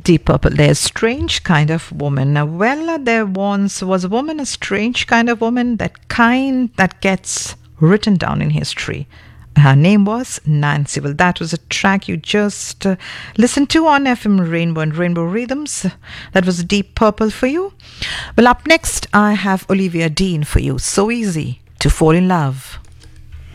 Deep Purple, there's Strange Kind of Woman. Now, well, there once was a woman, a strange kind of woman, that kind that gets written down in history. Her name was Nancy. Well, that was a track you just listened to on FM Rainbow and Rainbow Rhythms. That was Deep Purple for you. Well, up next, I have Olivia Dean for you. So Easy to Fall in Love.